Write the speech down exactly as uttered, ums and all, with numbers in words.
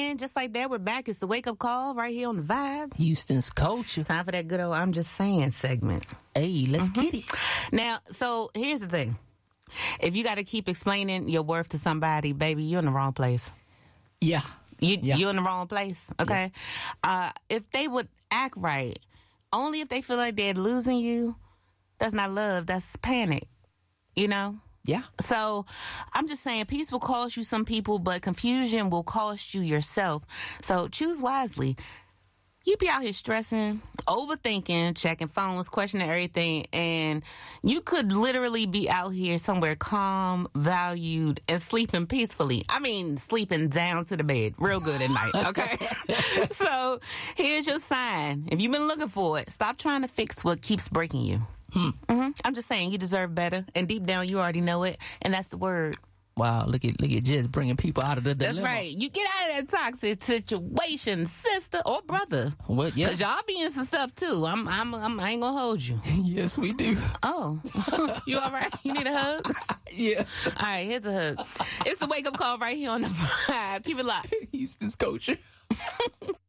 And just like that, we're back. It's the Wake Up Call right here on the Vibe. Houston's culture. Time for that good old I'm Just Saying segment. Hey, let's mm-hmm. get it. Now, so here's the thing. If you got to keep explaining your worth to somebody, baby, you're in the wrong place. Yeah. You, yeah. You're in the wrong place, okay? Yeah. Uh, if they would act right, only if they feel like they're losing you, that's not love. That's panic, you know? Yeah. So I'm just saying peace will cost you some people, but confusion will cost you yourself. So choose wisely. You be out here stressing, overthinking, checking phones, questioning everything, and you could literally be out here somewhere calm, valued, and sleeping peacefully. I mean, sleeping down to the bed real good at night, okay? So here's your sign. If you've been looking for it, stop trying to fix what keeps breaking you. Hmm. Mm-hmm. I'm just saying you deserve better, and deep down you already know it, and that's the word. Wow, look at look at just bringing people out of the dilemma. That's right. You get out of that toxic situation, sister or brother. What? Yeah. Cause y'all be in some stuff too. I'm, I'm, I'm I ain't gonna hold you. Yes, we do. Oh, you all right? You need a hug? Yes. All right, here's a hug. It's the Wake Up Call right here on the Vibe. Keep it locked. Houston's culture.